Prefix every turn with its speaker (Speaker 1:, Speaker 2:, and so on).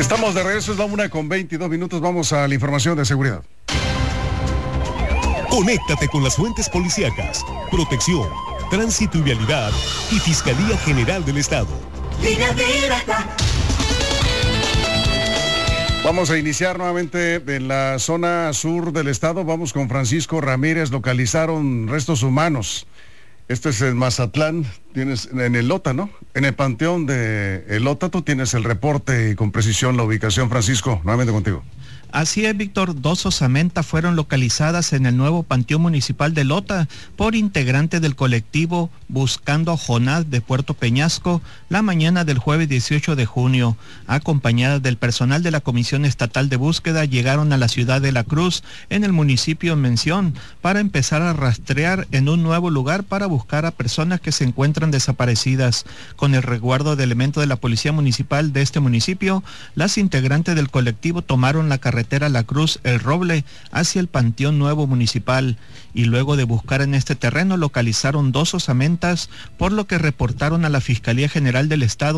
Speaker 1: Estamos de regreso, es la 1:22. Vamos a la información de seguridad.
Speaker 2: Conéctate con las fuentes policíacas, protección, tránsito y vialidad y Fiscalía General del Estado.
Speaker 3: Línea directa.
Speaker 1: Vamos a iniciar nuevamente en la zona sur del estado. Vamos con Francisco Ramírez. Localizaron restos humanos. Este es en Mazatlán, tienes en el Lota, ¿no? En el panteón de el Lota, tú tienes el reporte y con precisión la ubicación. Francisco, nuevamente contigo.
Speaker 4: Así es, Víctor. 2 osamentas fueron localizadas en el nuevo Panteón Municipal de Lota por integrantes del colectivo Buscando a Jonás de Puerto Peñasco la mañana del jueves 18 de junio. Acompañadas del personal de la Comisión Estatal de Búsqueda, llegaron a la ciudad de La Cruz, en el municipio en mención, para empezar a rastrear en un nuevo lugar para buscar a personas que se encuentran desaparecidas. Con el resguardo de elementos de la Policía Municipal de este municipio, las integrantes del colectivo tomaron la carretera La Cruz El Roble hacia el Panteón Nuevo Municipal, y luego de buscar en este terreno localizaron 2 osamentas, por lo que reportaron a la Fiscalía General del Estado